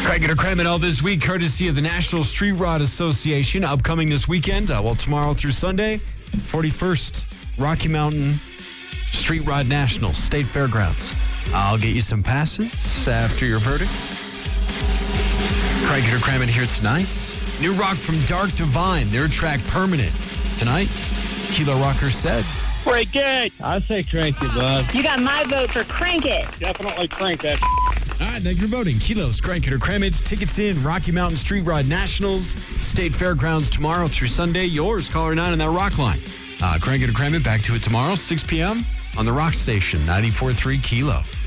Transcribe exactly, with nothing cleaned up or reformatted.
Crank it or cram it all this week, courtesy of the National Street Rod Association. Upcoming this weekend, uh, well, tomorrow through Sunday, forty-first Rocky Mountain Street Rod Nationals, State Fairgrounds. I'll get you some passes after your verdict. Crank it or cram it here tonight. New rock from Dark Divine, their track Permanent. Tonight, Kilo Rocker said. Crank it. I say crank it, bud. You got my vote for Crank It. Definitely crank that. All right, thank you for voting. Kilos, Crank It or Cram It. Tickets in Rocky Mountain Street Rod Nationals, State Fairgrounds tomorrow through Sunday. Yours, caller nine on that rock line. Uh, Crank It or Cram It, back to it tomorrow, six p.m. on the Rock Station, ninety-four point three Kilo.